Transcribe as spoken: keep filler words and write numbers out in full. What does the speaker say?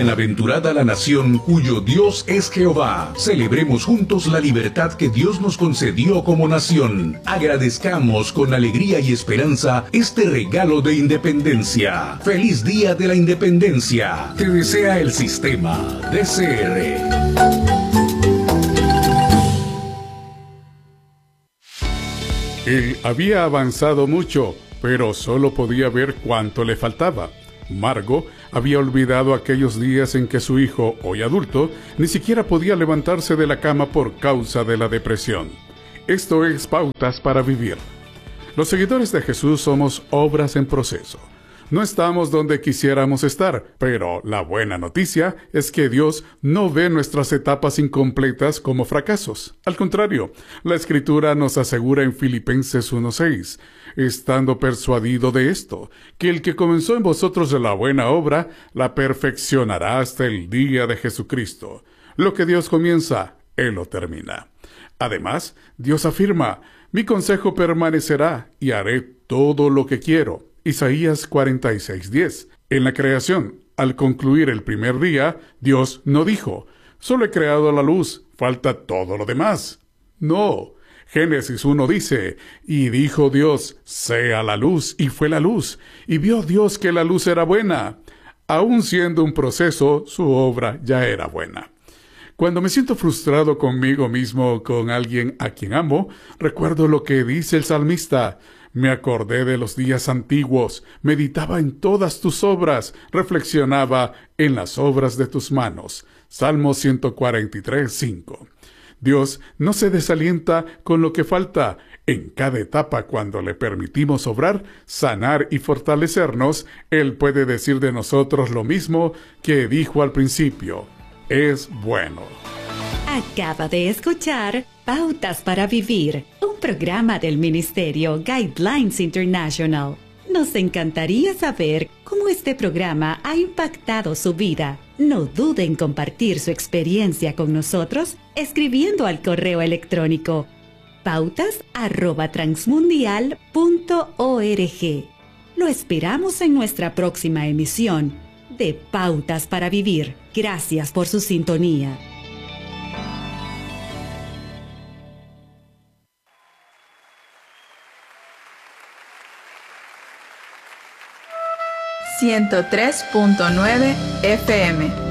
Bienaventurada la nación cuyo Dios es Jehová. Celebremos juntos la libertad que Dios nos concedió como nación. Agradezcamos con alegría y esperanza este regalo de independencia. ¡Feliz Día de la Independencia! Te desea el sistema D C R. Él había avanzado mucho, pero solo podía ver cuánto le faltaba. Margo había olvidado aquellos días en que su hijo, hoy adulto, ni siquiera podía levantarse de la cama por causa de la depresión. Esto es Pautas para Vivir. Los seguidores de Jesús somos obras en proceso. No estamos donde quisiéramos estar, pero la buena noticia es que Dios no ve nuestras etapas incompletas como fracasos. Al contrario, la Escritura nos asegura en Filipenses uno seis, estando persuadido de esto, que el que comenzó en vosotros la buena obra, la perfeccionará hasta el día de Jesucristo. Lo que Dios comienza, Él lo termina. Además, Dios afirma, mi consejo permanecerá y haré todo lo que quiero. Isaías cuarenta y seis diez. En la creación, al concluir el primer día, Dios no dijo, solo he creado la luz, falta todo lo demás. No. Génesis uno dice, y dijo Dios, sea la luz, y fue la luz, y vio Dios que la luz era buena. Aun siendo un proceso, su obra ya era buena. Cuando me siento frustrado conmigo mismo o con alguien a quien amo, recuerdo lo que dice el salmista. Me acordé de los días antiguos, meditaba en todas tus obras, reflexionaba en las obras de tus manos. Salmo ciento cuarenta y tres, cinco. Dios no se desalienta con lo que falta. En cada etapa, cuando le permitimos obrar, sanar y fortalecernos, Él puede decir de nosotros lo mismo que dijo al principio. Es bueno. Acaba de escuchar Pautas para Vivir, un programa del Ministerio Guidelines International. Nos encantaría saber cómo este programa ha impactado su vida. No dude en compartir su experiencia con nosotros escribiendo al correo electrónico pautas arroba transmundial punto org. Lo esperamos en nuestra próxima emisión de Pautas para Vivir. Gracias por su sintonía. ciento tres punto nueve F M